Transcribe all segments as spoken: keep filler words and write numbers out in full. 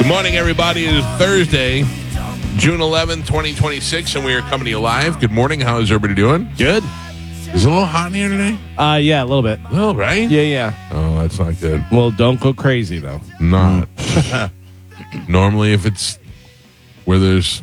morning, everybody. It is Thursday, June eleventh, twenty twenty-six, and we are coming to you live. Good morning. How is everybody doing? Good. Is it a little hot in here today? Uh, yeah, a little bit. A little, right? Yeah, yeah. Oh, that's not good. Well, don't go crazy, though. Not. Normally, if it's where there's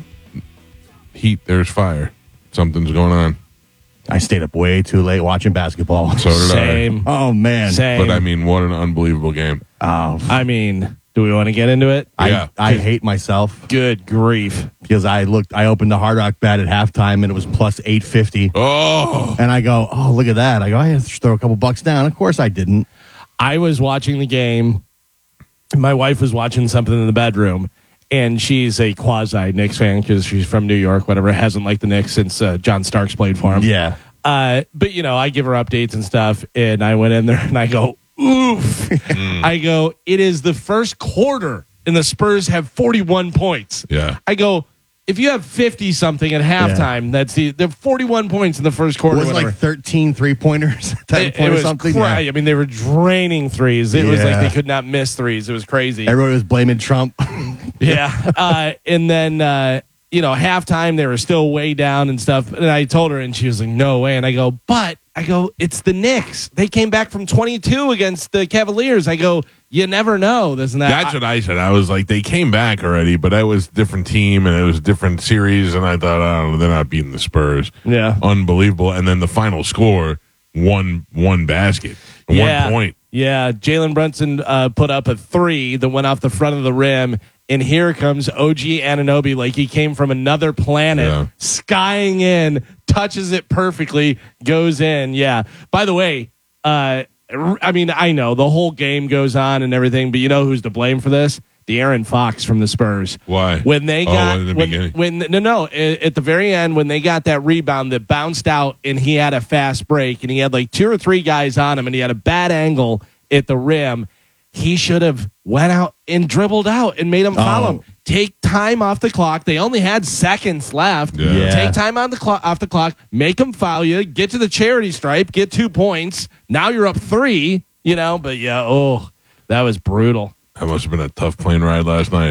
heat, there's fire. Something's going on. I stayed up way too late watching basketball. So did Same. Oh, man. Same. I. But, I mean, what an unbelievable game. Oh, I mean, do we want to get into it? I, Yeah. I hate myself Good grief. because I looked. I opened the Hard Rock bet at halftime and it was plus eight fifty. Oh. And I go, oh, look at that. I go, I have to throw a couple bucks down. Of course I didn't. I was watching the game. My wife was watching something in the bedroom, and she's a quasi Knicks fan because she's from New York, whatever. Hasn't liked the Knicks since uh, John Starks played for him. Yeah. Uh, but, you know, I give her updates and stuff, and I went in there and I go, oof. I go, it is the first quarter, and the Spurs have forty-one points. Yeah. I go, if you have fifty-something at halftime, that's the, the forty-one points in the first quarter. It was whatever. like thirteen three-pointers at that It, point it or was something. cra- Yeah. I mean, they were draining threes. It was like Yeah. they could not miss threes. It was crazy. Everybody was blaming Trump. Yeah. Uh, and then, uh, you know, halftime, they were still way down and stuff. And I told her, and she was like, no way. And I go, but, I go, it's the Knicks. They came back from twenty-two against the Cavaliers. I go, you never know. This and that. That's what I said. I was like, they came back already, but it was a different team and it was a different series. And I thought, I don't know, they're not beating the Spurs. Yeah. Unbelievable. And then the final score, one one basket, Yeah. one point. Yeah, Jalen Brunson uh, put up a three that went off the front of the rim, and here comes O G Anunoby like he came from another planet, Yeah. skying in, touches it perfectly, goes in. Yeah. By the way, uh, r- I mean, I know the whole game goes on and everything, but you know who's to blame for this? De'Aaron Fox from the Spurs. Why? When they Oh, got in the when, beginning. when no no a- at the very end when they got that rebound that bounced out and he had a fast break and he had like two or three guys on him and he had a bad angle at the rim, he should have went out and dribbled out and made him follow Oh. him. Take time off the clock. They only had seconds left. Yeah. Yeah. Take time on the clock off the clock. Make them foul you. Get to the charity stripe. Get two points. Now you're up three. You know, but yeah, oh, that was brutal. That must have been a tough plane ride last night,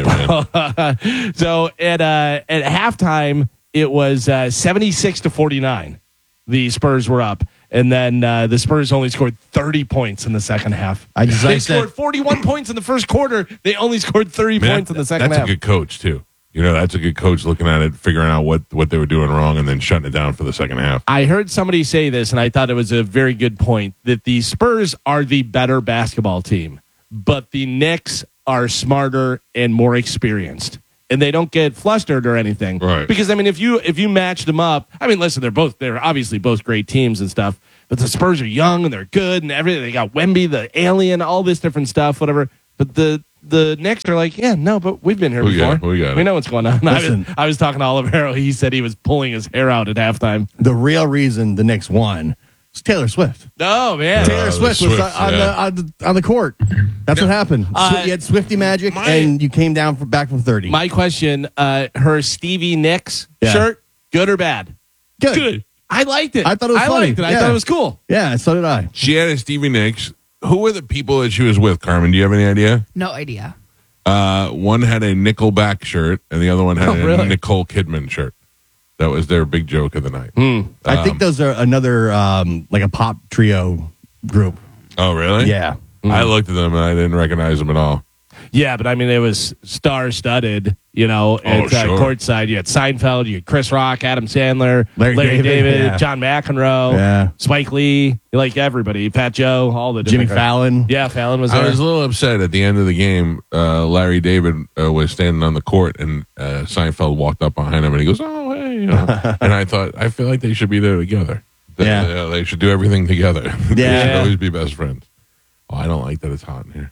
man. So at uh, at halftime, it was uh, seventy-six to forty-nine. The Spurs were up, and then uh, the Spurs only scored thirty points in the second half. I just they I said, scored forty-one points in the first quarter. They only scored thirty Man, points in the second that's half. a good coach, too. You know, that's a good coach looking at it, figuring out what, what they were doing wrong, and then shutting it down for the second half. I heard somebody say this, and I thought it was a very good point, that the Spurs are the better basketball team, but the Knicks are smarter and more experienced. And they don't get flustered or anything. Right. Because, I mean, if you if you match them up, I mean, listen, they're both, they're obviously both great teams and stuff, but the Spurs are young and they're good and everything. They got Wemby, the alien, all this different stuff, whatever. But the the Knicks are like, yeah, no, but we've been here We before. got it, we got it. we know what's going on. I was, Listen. I was talking to Olivero. He said he was pulling his hair out at halftime. the real reason the Knicks won was Taylor Swift. Oh, man. Uh, Taylor the Swift was Swift, on, yeah. the, on, the, on the court. That's what happened. Uh, Swi- you had Swifty magic, my- and you came down from, back from thirty. My question, uh, her Stevie Nicks Yeah. shirt, good or bad? Good. Good. I liked it. I thought it was I funny. liked it. I Yeah. thought it was cool. Yeah, so did I. She had a Stevie Nicks. Who were the people that she was with, Carmen? Do you have any idea? No idea. Uh, one had a Nickelback shirt, and the other one had Oh, a really? Nicole Kidman shirt. That was their big joke of the night. I think those are another, um, like a pop trio group. Oh, really? Yeah. I looked at them, and I didn't recognize them at all. Yeah, but I mean, it was star-studded, you know, at uh, sure. courtside. You had Seinfeld, you had Chris Rock, Adam Sandler, Larry Larry, David, David, yeah. John McEnroe, Yeah. Spike Lee, like everybody, Pat Joe, all the Jimmy different guys. Fallon. Yeah, Fallon was I there. was a little upset at the end of the game. Uh, Larry David uh, was standing on the court, and uh, Seinfeld walked up behind him, and he goes, "Oh, hey," you know. And I thought, I feel like they should be there together. They, Yeah. uh, they should do everything together. they Yeah. should always be best friends. Oh, I don't like that it's hot in here.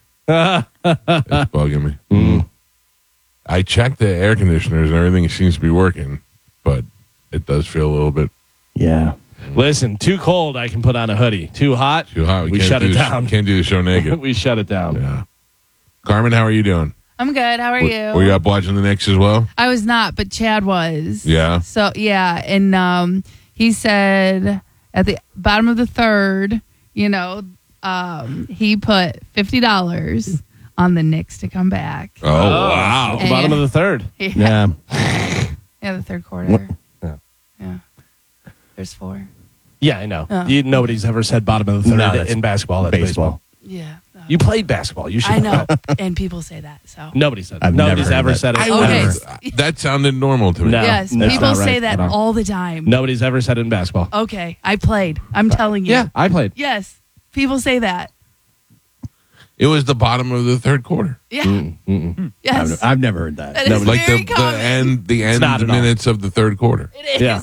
It's bugging me. I checked the air conditioners, and everything seems to be working, but it does feel a little bit Yeah. Listen, too cold, I can put on a hoodie. Too hot, too hot. we can't shut do it the sh- down. Can't do the show naked. we shut it down. Yeah. Carmen, how are you doing? I'm good. How are W- you? Were you up watching the Knicks as well? I was not, but Chad was. Yeah. So yeah, and um, he said at the bottom of the third, you know, um, he put fifty dollars on the Knicks to come back. Oh, wow. At the bottom of the third. Yeah. Yeah, the third quarter. Yeah. Yeah. There's four. Yeah, I know. Oh. You, nobody's ever said bottom of the third No, that's in basketball. That's baseball. baseball. Yeah. Oh. You played basketball. You should I know. know. And people say that. So. Nobody said it. I've never Nobody's heard ever that. said it. I Okay. never- that sounded normal to me. No. Yes. that's People not right say that at all. all the time. Nobody's ever said it in basketball. Okay. I played. I'm telling you. Yeah, I played. Yes. People say that. It was the bottom of the third quarter. Yeah. Mm-mm. Yes. I've, I've never heard that. That is Like very the, the common. end the end not at all. minutes of the third quarter. It is. Yeah.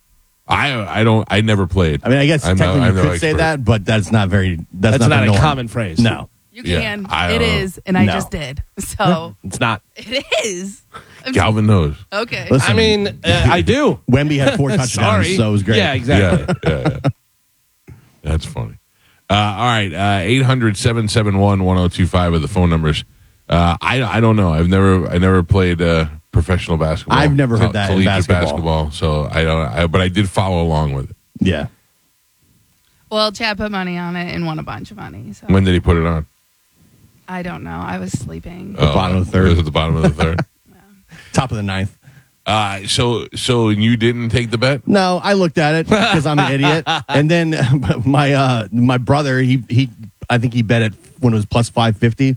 I I don't I never played. I mean, I guess I'm no- technically I'm you no could say expert. that, but that's not very. That's, That's not, not the a norm. common phrase. No. You Yeah, can. I It don't know. is. And I No. just did. So It's not. it is. I'm Calvin knows. Okay. Listen, I mean, uh, I do. Wemby had four touchdowns, Sorry. so it was great. Yeah, exactly. Yeah, yeah, yeah. That's funny. Uh, all right, uh, eight hundred, seven seven one, one oh two five are the phone numbers. Uh, I I don't know. I've never I never played uh, professional basketball. I've never heard Co- that in collegiate basketball. So I don't. I, but I did follow along with it. Yeah. Well, Chad put money on it and won a bunch of money. So When did he put it on? I don't know. I was sleeping. Oh, bottom of the third. It was at the bottom of the third. Top of the ninth. uh, so so you didn't take the bet? No, I looked at it because I'm an idiot. And then my uh, my brother, he he, I think he bet it when it was plus five fifty.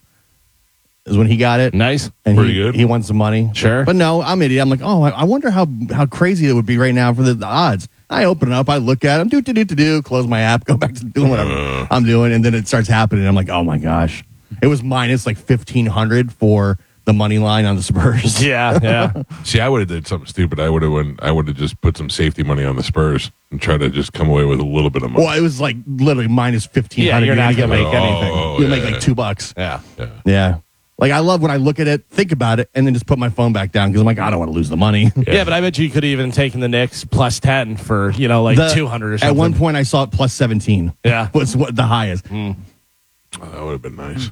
Is when he got it. Nice. And Pretty he, good. He won some money. Sure. But no, I'm an idiot. I'm like, oh, I, I wonder how how crazy it would be right now for the, the odds. I open it up, I look at them, do do do do do, close my app, go back to doing whatever Uh. I'm doing, and then it starts happening. I'm like, oh my gosh, it was minus like fifteen hundred for the money line on the Spurs. Yeah, yeah. See, I would have did something stupid. I would have went. I would have just put some safety money on the Spurs and try to just come away with a little bit of money. Well, it was like literally minus fifteen hundred. Yeah, you're not get gonna like make anything. Oh, you'll yeah, make like yeah. two bucks. Yeah. Yeah. Yeah. Like, I love when I look at it, think about it, and then just put my phone back down because I'm like, I don't want to lose the money. Yeah, but I bet you could have even taken the Knicks plus ten for, you know, like The- two hundred or something. At one point, I saw it plus seventeen. Yeah. Was what the highest. Oh, that would have been nice.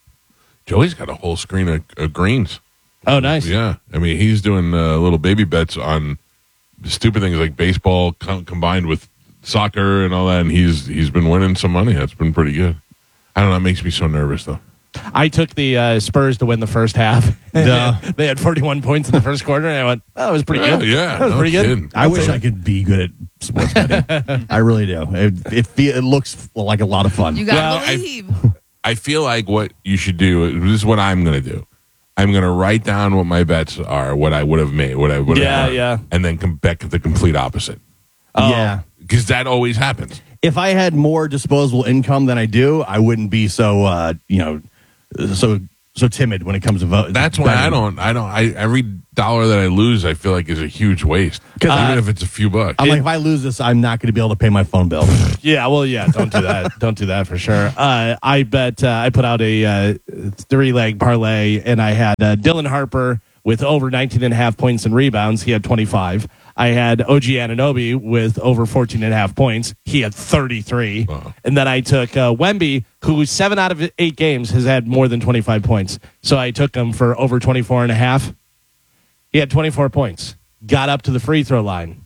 Joey's got a whole screen of, of greens. Oh, nice. Yeah, I mean, he's doing uh, little baby bets on stupid things like baseball co- combined with soccer and all that, and he's he's been winning some money. That's been pretty good. I don't know. It makes me so nervous though. I took the uh, Spurs to win the first half. Duh. They had forty-one points in the first quarter, and I went, oh, that was pretty Yeah, good. yeah, That was no pretty good. kidding. I wish I could be good at sports betting. I really do. It it, fe- it looks like a lot of fun. You gotta Well, I- believe. I feel like what you should do. This is what I'm going to do. I'm going to write down what my bets are, what I would have made, what I would have, Yeah, won, yeah. and then come back to the complete opposite Oh. Yeah. because that always happens. If I had more disposable income than I do, I wouldn't be so uh, you know so so timid when it comes to vote. That's why I don't. I don't. I every dollar that I lose, I feel like is a huge waste. 'Cause Even I- if it's a few bucks. I'm like, if I lose this, I'm not going to be able to pay my phone bill. Yeah, well, yeah, don't do that. Don't do that for sure. Uh, I bet uh, I put out a uh, three leg parlay, and I had uh, Dylan Harper with over nineteen and a half points and rebounds. He had twenty-five. I had O G Anunoby with over fourteen and a half points. He had thirty-three. Wow. And then I took uh, Wemby, who seven out of eight games has had more than twenty-five points. So I took him for over twenty-four and a half. He had twenty-four points. Got up to the free throw line.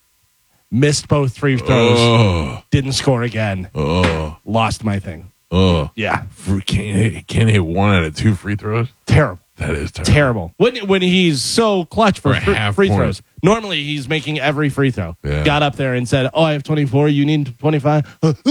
Missed both free throws. oh, Didn't score again. oh, Lost my thing. oh. Yeah. For- Can't hit, can't hit one out of two free throws. Terrible. That is terrible. Terrible. When when he's so clutch for, For a fr- half free point. throws. Normally he's making every free throw. Yeah. Got up there and said, "Oh, I have twenty-four. You need twenty-five."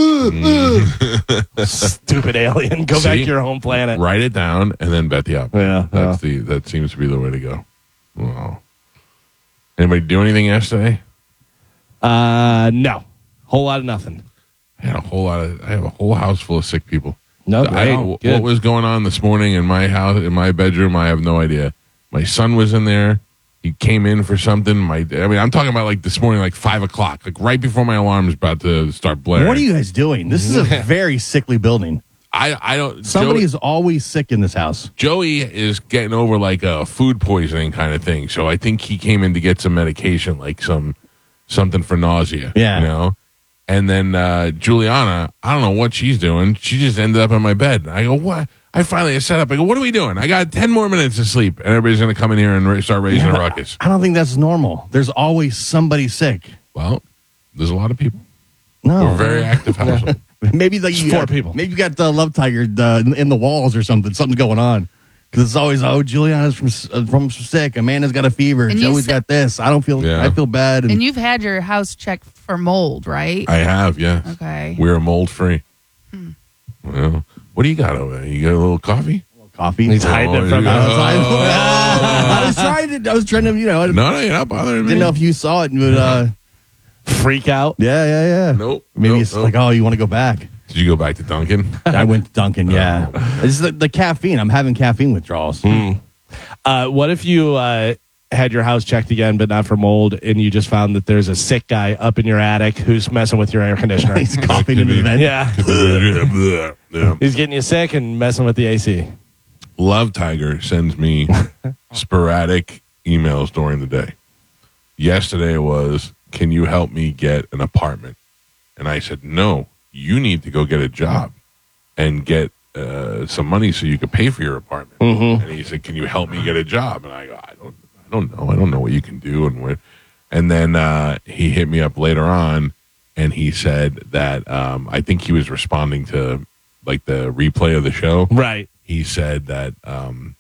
Stupid alien. Go back See? to your home planet. Write it down and then bet the opposite. Yeah, That's the that seems to be the way to go. Wow. Anybody do anything yesterday? Uh, no. Whole lot of nothing. I had a whole lot of. I have a whole house full of sick people. No, I don't, great. Good. what was going on this morning in my house, in my bedroom? I have no idea. My son was in there. He came in for something. My, I mean, I'm talking about like this morning, like five o'clock, like right before my alarm is about to start blaring. What are you guys doing? This is a very sickly building. I, I don't. Somebody Joey, is always sick in this house. Joey is getting over like a food poisoning kind of thing. So I think he came in to get some medication, like some something for nausea. Yeah. You know. And then uh, Juliana, I don't know what she's doing. She just ended up in my bed. I go, what? I finally set up. I go, what are we doing? I got ten more minutes to sleep, and everybody's going to come in here and ra- start raising a ruckus. I don't think that's normal. There's always somebody sick. Well, there's a lot of people. No. We're a very active household. Maybe like you Four got, people. Maybe you got the Love Tiger uh, in the walls or something. Something's going on. Because it's always, oh, Juliana's from uh, from sick. Amanda's got a fever. And you Joey's said- got this. I don't feel. Yeah. I feel bad. And you've had your house checked for mold, right? I have, yeah. Okay. We're mold free. Hmm. Well, what do you got over there? You got a little coffee? coffee. He's hiding it from Oh, I was, us. I was trying to. I was trying to. You know. I No, no, you're not bothering me. didn't know if you saw it, but uh, Freak out. yeah, yeah, yeah. Nope. Maybe nope, it's nope. like, oh, you want to go back? Did you go back to Duncan? I went to Dunkin'. Yeah, it's the, the caffeine. I'm having caffeine withdrawals. Uh, what if you uh, had your house checked again, but not for mold, and you just found that there's a sick guy up in your attic who's messing with your air conditioner? He's coughing into the vent. Yeah. Yeah. He's getting you sick and messing with the A C. Love Tiger sends me sporadic emails during the day. Yesterday was, can you help me get an apartment? And I said, no, you need to go get a job and get uh, some money so you can pay for your apartment. Mm-hmm. And he said, can you help me get a job? And I go, I don't, I don't know. I don't know what you can do. And what. And then uh, he hit me up later on, and he said that um, I think he was responding to like the replay of the show. Right. He said that um,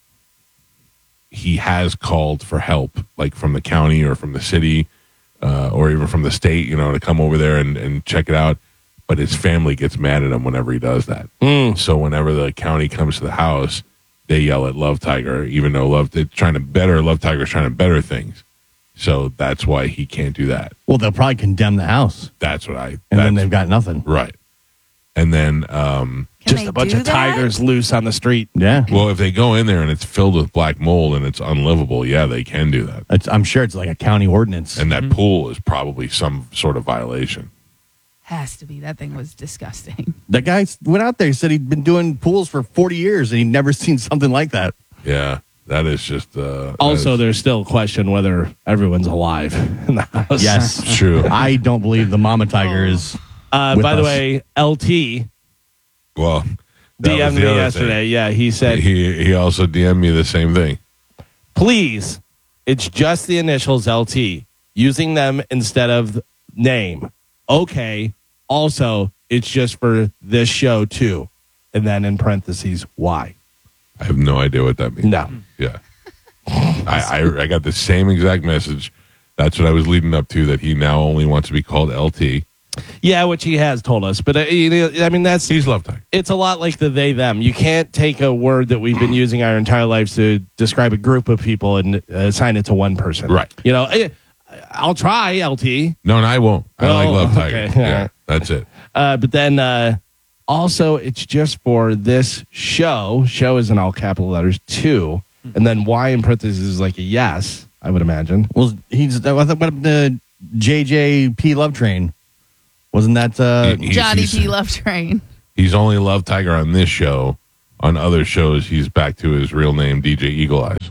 he has called for help, like from the county or from the city uh, or even from the state, you know, to come over there and, and check it out. But his family gets mad at him whenever he does that. Mm. So whenever the county comes to the house, they yell at Love Tiger, even though Love they're trying to better Love Tiger's trying to better things. So that's why he can't do that. Well, they'll probably condemn the house, That's what I. and that's, then they've got nothing. right. And then, um, Can Just they a bunch do of that? tigers loose on the street. Yeah, well, if they go in there and it's filled with black mold and it's unlivable, yeah, they can do that. it's, I'm sure it's like a county ordinance. And that pool is probably some sort of violation. Has to be. That thing was disgusting. That guy went out there. He said he'd been doing pools for forty years and he'd never seen something like that. Yeah, that is just. Uh, Also, that is there's still a question whether everyone's alive in the house. Yes, true. I don't believe the mama tiger is. Uh, With by the us. way, L T Well, that was D M'd the me other yesterday. Yeah, he thing. said, He he also D M'd me the same thing. please, it's just the initials L T, using them instead of name. Okay. Also, it's just for this show, too. And then in parentheses, why? I have no idea what that means. No. Yeah, I, I I got the same exact message. That's what I was leading up to. That he now only wants to be called L T. Yeah, which he has told us. But, uh, you know, I mean, that's He's Love Tiger. it's a lot like the they them. You can't take a word that we've been using our entire lives to describe a group of people and uh, assign it to one person. Right. You know, eh, I'll try L T. No, and I won't. I like Oh, Love Tiger. okay. Yeah, All right. that's it. Uh, but then uh, also, it's just for this show. Show is in all capital letters, too. And then Y in parentheses is like a yes, I would imagine. Well, he's I thought what the J J P Love Train. Wasn't that uh, He- he's- Johnny he's- P. Love Train. He's only Love Tiger on this show. On other shows, he's back to his real name, D J Eagle Eyes.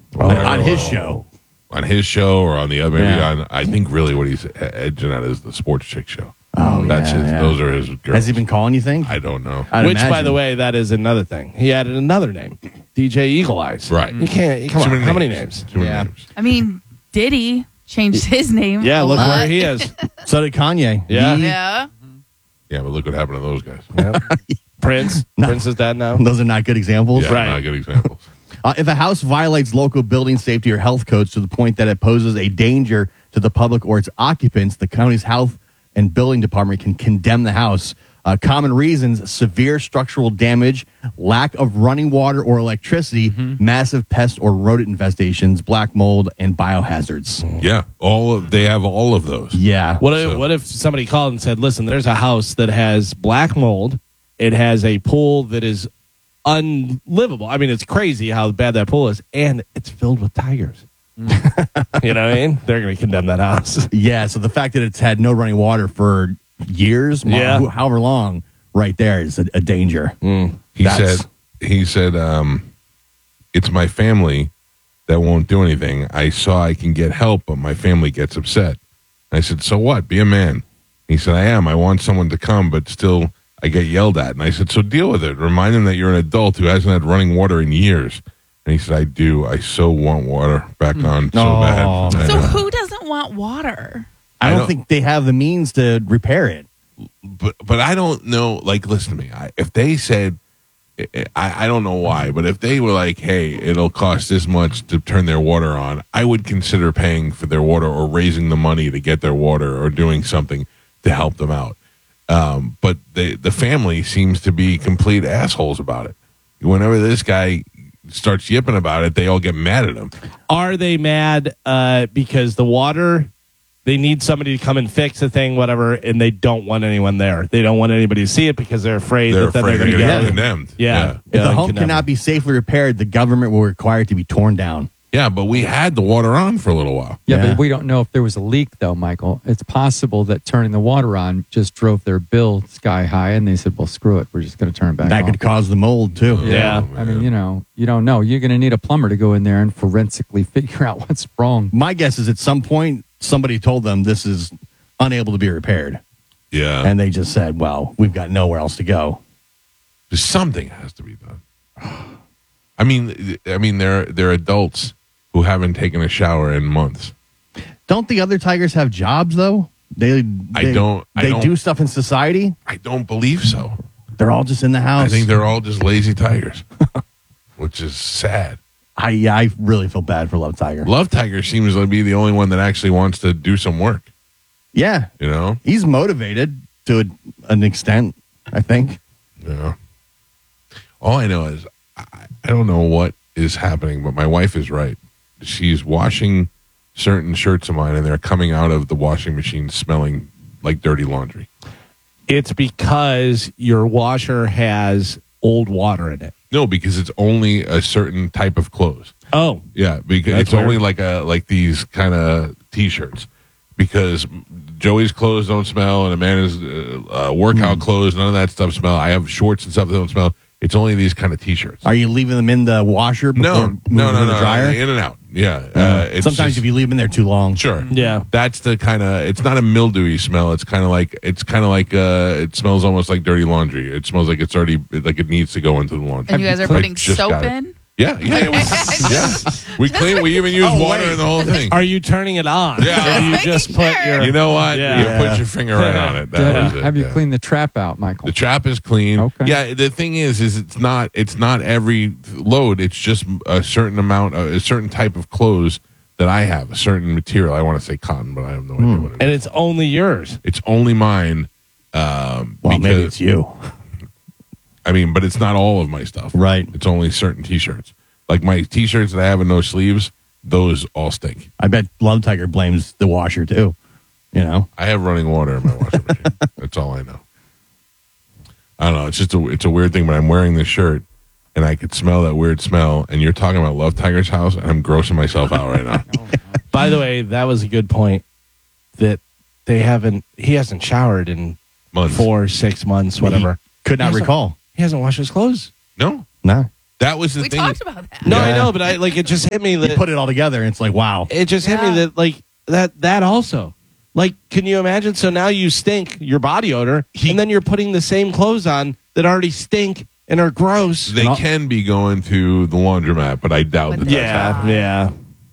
on his show? On his show or on the other, maybe Yeah. on, I think really what he's edging at is the Sports Chick show. Oh, That's yeah, his, yeah. those are his girls. Has he been calling you things? I don't know. I'd Which, by imagine. the way, that is another thing. He added another name, D J Eagle Eyes. Right. You can't. Come Too on. How many names? Too many yeah. names. I mean, Diddy changed his name. Yeah. a Look lot. where he is. So did Kanye. Yeah. He- Yeah. Yeah, but look what happened to those guys. Yep. Prince. No. Prince is dead now. Those are not good examples. Yeah, Right. not good examples. Uh, if a house violates local building safety or health codes to the point that it poses a danger to the public or its occupants, the county's health and building department can condemn the house. Uh, common reasons: severe structural damage, lack of running water or electricity, massive pest or rodent infestations, black mold, and biohazards. Yeah, all of they have all of those. Yeah. What if, So- what if somebody called and said, listen, there's a house that has black mold. It has a pool that is unlivable. I mean, it's crazy how bad that pool is, and it's filled with tigers. you know what I mean? They're going to condemn that house. Yeah. So the fact that it's had no running water for years, mo- Yeah. however long, right there is a, a danger. He That's- said, he said, um, it's my family that won't do anything. I saw I can get help, but my family gets upset. I said, so what? Be a man. He said, I am. I want someone to come, but still I get yelled at. And I said, so deal with it. Remind him that you're an adult who hasn't had running water in years. And he said, I do. I so want water back on so Oh, bad. I So know. who doesn't want water? I I don't don't- think they have the means to repair it. but but I don't know. Like, listen to me. I, if they said, I, I don't know why, but if they were like, hey, it'll cost this much to turn their water on, I would consider paying for their water or raising the money to get their water or doing something to help them out. Um, but the the family seems to be complete assholes about it. Whenever this guy starts yipping about it, they all get mad at him. Are they mad uh, because the water, they need somebody to come and fix the thing, whatever, and they don't want anyone there. They don't want anybody to see it because they're afraid They're that then afraid they're they're going to going to get get condemned. Yeah. Yeah. If Yeah, the home condemned. cannot be safely repaired, the government will require it to be torn down. Yeah, but we had the water on for a little while. Yeah, Yeah. but we don't know if there was a leak, though, Michael. It's possible that turning the water on just drove their bill sky high, and they said, well, screw it. We're just going to turn it back That off. could cause the mold, too. Yeah. Oh, I mean, man. you know, you don't know. You're going to need a plumber to go in there and forensically figure out what's wrong. My guess is at some point, somebody told them this is unable to be repaired. Yeah. And they just said, well, we've got nowhere else to go. Something has to be done. I mean, I mean, they're they're adults who haven't taken a shower in months. Don't the other Tigers have jobs, though? They, I they don't- I They don't- do stuff in society? I don't believe so. They're all just in the house. I think they're all just lazy tigers, which is sad. I, yeah, I really feel bad for Love Tiger. Love Tiger seems to be the only one that actually wants to do some work. Yeah. You know? He's motivated to a, an extent, I think. Yeah. All I know is I, I don't know what is happening, but my wife is right. She's washing certain shirts of mine, and they're coming out of the washing machine smelling like dirty laundry. It's because your washer has old water in it. No, because it's only a certain type of clothes. Oh, Yeah, because That's it's weird. only like a like these kind of t-shirts. Because Joey's clothes don't smell, and Amanda's uh, uh, workout clothes, none of that stuff smell. I have shorts and stuff that don't smell. It's only these kind of t-shirts. Are you leaving them in the washer before No, moving no, no, to no, the dryer? in and out. Yeah, uh, Uh, it's sometimes just- if you leave them there too long. sure, yeah. that's the kind of. It's not a mildewy smell. It's kind of like it's kind of like uh, it smells almost like dirty laundry. It smells like it's already like it needs to go into the laundry. And you guys are I putting just soap got it. in? Yeah, yeah, we, yeah. We clean. We even use Oh, water wait. in the whole thing. Are you turning it on? Yeah. Or you Making just put sure. your. You know what? Yeah. You Yeah. put your finger right on it. That Have, was you- it. have you yeah. cleaned the trap out, Michael? The trap is clean. Okay. Yeah. The thing is, is it's not. It's not every load. It's just a certain amount, of, a certain type of clothes that I have, a certain material. I want to say cotton, but I have no idea what it is. And it's only yours. It's only mine. Um, Well, maybe because- it's you. I mean, but it's not all of my stuff. Right. It's only certain T-shirts. Like my T-shirts that I have with no sleeves, those all stink. I bet Love Tiger blames the washer, too. You know? I have running water in my washing machine. That's all I know. I don't know. It's just a it's a weird thing. But I'm wearing this shirt, and I could smell that weird smell. And you're talking about Love Tiger's house, and I'm grossing myself out right now. By the way, that was a good point. That they haven't. He hasn't showered in Months. four, six months, whatever. Could not Yes, sir. recall. He hasn't washed his clothes. No, No. that was the We thing. talked about that. No, I Yeah. know, but I like it. Just hit me You that put it all together, and it's like, wow. it just hit Yeah. me that like that that also. Like, can you imagine? So now you stink your body odor, He- and then you're putting the same clothes on that already stink and are gross. They can be going to the laundromat, but I doubt But that. they- That's happening. yeah, yeah.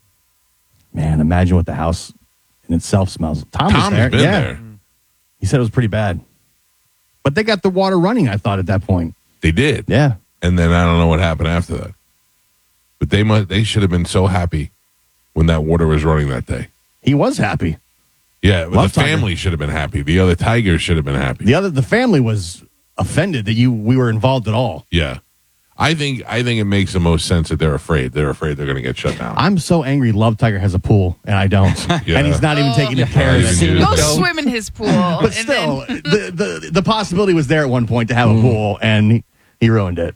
Man, imagine what the house in itself smells. Tom Tom's was there. been yeah. there. He said it was pretty bad. But they got the water running, I thought, at that point. They did. Yeah. And then I don't know what happened after that. But they must. They should have been so happy when that water was running that day. He was happy. Yeah, but Love the Tiger. family should have been happy. The other Tigers should have been happy. The other the family was offended that you we were involved at all. Yeah, I think I think it makes the most sense that they're afraid. They're afraid they're going to get shut down. I'm so angry Love Tiger has a pool and I don't. Yeah. And he's not even Oh. taking good care of Not it. even Go Don't- swim in his pool. But and still, then- the, the the possibility was there at one point to have a pool and he, he ruined it.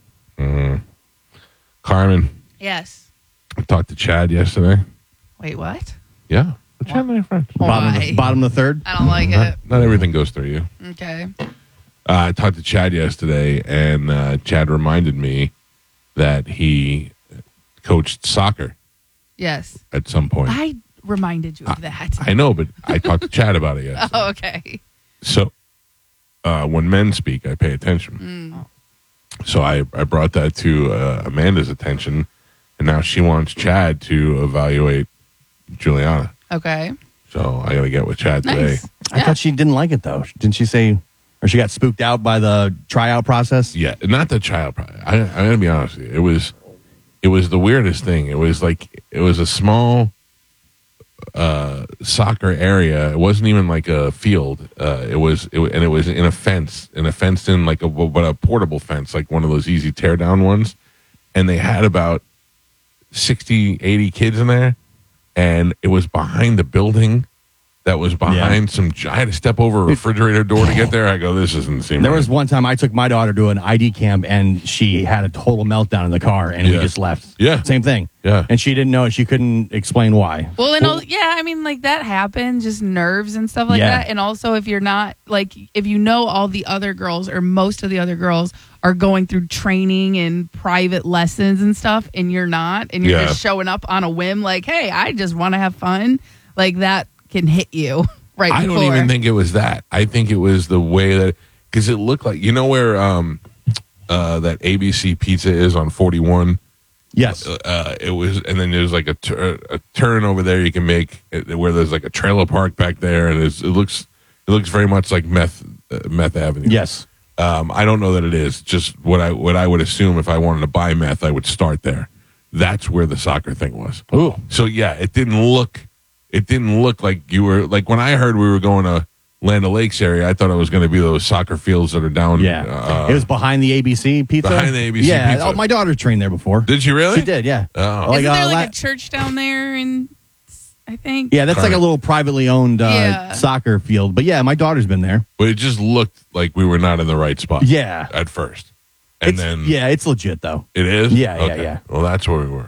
Carmen, yes. I talked to Chad yesterday. Wait, what? Yeah, but Chad and I are friends. Bottom of Why? the, bottom of the third. I don't like Not, it. not everything goes through you. Okay. Uh, I talked to Chad yesterday, and uh, Chad reminded me that he coached soccer Yes. at some point. I reminded you of that. I know, but I talked to Chad about it yesterday. Oh, okay. So uh, when men speak, I pay attention. So I, I brought that to uh, Amanda's attention, and now she wants Chad to evaluate Juliana. Okay. So I got to get with Chad today. Nice. I Yeah. thought she didn't like it though. Didn't she say Or she got spooked out by the tryout process? Yeah, not the child. Probably. I, I'm gonna be honest with you. It was, it was the weirdest thing. It was like it was a small uh, soccer area. It wasn't even like a field. Uh, it was, it, and it was in a fence, in a fenced in like a but a portable fence, like one of those easy tear down ones. And they had about sixty, eighty kids in there, and it was behind the building. That was behind yeah. some. I had to step over a refrigerator door to get there. I go, this isn't seem There right. was one time I took my daughter to an I D camp, and she had a total meltdown in the car, and Yeah. we just left. Yeah. Same thing. Yeah. And she didn't know. She couldn't explain why. Well, and al- yeah, I mean, like that happens, just nerves and stuff like Yeah. that. And also, if you're not like, if you know all the other girls or most of the other girls are going through training and private lessons and stuff, and you're not, and you're Yeah. just showing up on a whim, like, hey, I just want to have fun, like that can hit you right I before. don't even think it was that. I think it was the way that, because it looked like, you know where um, uh, that A B C Pizza is on forty-one? Yes. Uh, it was, and then there's like a, tur- a turn over there you can make uh, where there's like a trailer park back there, and it's, it looks it looks very much like Meth uh, Meth Avenue. Yes. Um, I don't know that it is. Just what I what I would assume if I wanted to buy meth, I would start there. That's where the soccer thing was. Ooh. So yeah, it didn't look it didn't look like you were like when I heard we were going to Land O'Lakes area. I thought it was going to be those soccer fields that are down. Yeah. uh, it was behind the A B C Pizza. Behind the A B C yeah. Pizza. Oh, my daughter trained there before. Did she really? She did, yeah. Oh. Like, Isn't there uh, like la- a church down there? And I think Yeah, that's like a Correct. little privately owned uh, Yeah. soccer field. But yeah, my daughter's been there. But it just looked like we were not in the right spot. Yeah. At first, and It's- then yeah, it's legit though. it is. Yeah, yeah, Okay. yeah. Well, that's where we were.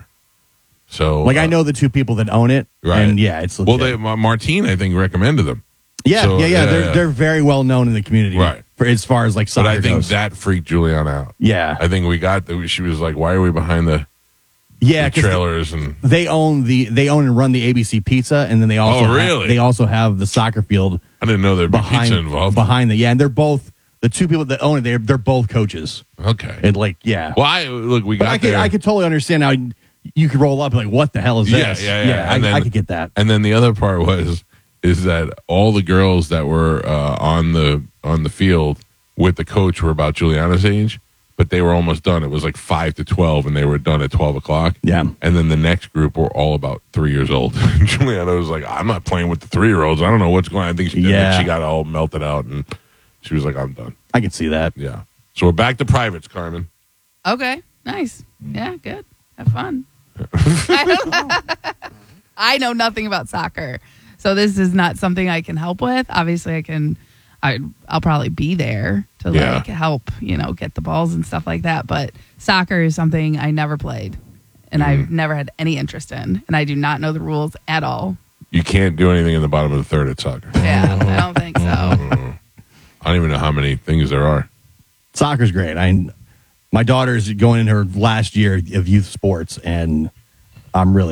So Like I uh, know the two people that own it, Right. and yeah, it's legit. Well, they, Ma- Martine, I think, recommended them. yeah, so, yeah, yeah, yeah, They're yeah. they're very well known in the community, Right. For as far as like But soccer I think goes. that freaked Juliana out. yeah, I think we got that. She was like, "Why are we behind the, yeah, the 'cause trailers?" And they own the they own and run the A B C Pizza, and then they also Oh, ha- really? they also have the soccer field I didn't know there'd be behind pizza involved. behind the yeah, and they're both the two people that own it. They're they're both coaches, Okay. and like yeah. Well, I look. We But got I could there. I could totally understand how you could roll up and like what the hell is Yeah, this? yeah, yeah. I, And then- I could get that. And then the other part was is that all the girls that were uh, on the on the field with the coach were about Juliana's age, but they were almost done. It was like five to twelve, and they were done at twelve o'clock. Yeah. And then the next group were all about three years old. Juliana was like, "I'm not playing with the three year olds. I don't know what's going on." I think she, Yeah. I think she got all melted out, and she was like, "I'm done." I could see that. Yeah. So we're back to privates, Carmen. Okay, nice. Yeah, good. Have fun. I, don't- I know nothing about soccer, so this is not something I can help with. Obviously, I can. I I'll probably be there to Yeah. like help, you know, get the balls and stuff like that. But soccer is something I never played, and I've never had any interest in, and I do not know the rules at all. You can't do anything in the bottom of the third at soccer. Yeah, I don't think so. I don't even know how many things there are. Soccer's great. I my daughter's going in her last year of youth sports, and I'm really